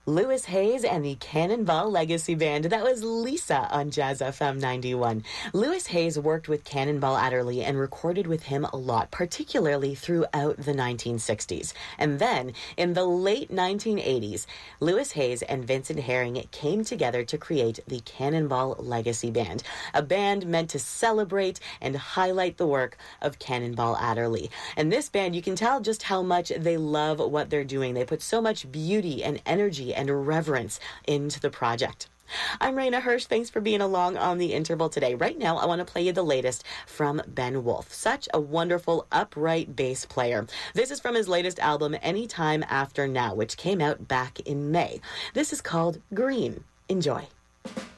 Louis Hayes and the Cannonball Legacy Band. That was Lisa on Jazz FM 91. Louis Hayes worked with Cannonball Adderley and recorded with him a lot, particularly throughout the 1960s. And then, in the late 1980s, Louis Hayes and Vincent Herring came together to create the Cannonball Legacy Band, a band meant to celebrate and highlight the work of Cannonball Adderley. And this band, you can tell just how much they love what they're doing. They put so much beauty and energy and reverence into the project. I'm Raina Hirsch. Thanks for being along on The Interval today. Right now, I want to play you the latest from Ben Wolf. Such a wonderful, upright bass player. This is from his latest album, Anytime After Now, which came out back in May. This is called Green. Enjoy.